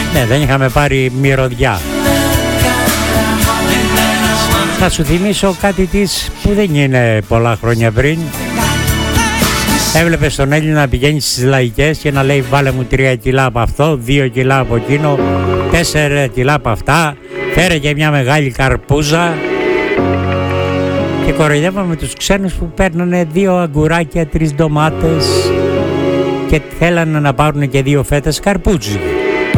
Ναι, δεν είχαμε πάρει μυρωδιά. Θα σου θυμίσω κάτι της που δεν είναι πολλά χρόνια πριν. Έβλεπες τον Έλληνα να πηγαίνει στις λαϊκές και να λέει βάλε μου 3 κιλά από αυτό, 2 κιλά από εκείνο, 4 κιλά από αυτά, φέρε και μια μεγάλη καρπούζα. Και κοροϊδεύαμε τους ξένους που παίρνανε 2 αγκουράκια, 3 ντομάτες και θέλανε να πάρουν και 2 φέτες καρπούζι.